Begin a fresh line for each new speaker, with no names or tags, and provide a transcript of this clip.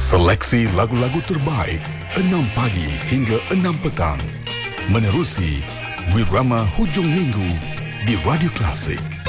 Seleksi lagu-lagu terbaik 6 pagi hingga 6 petang. Menerusi Wirama Hujung Minggu di Radio Klasik.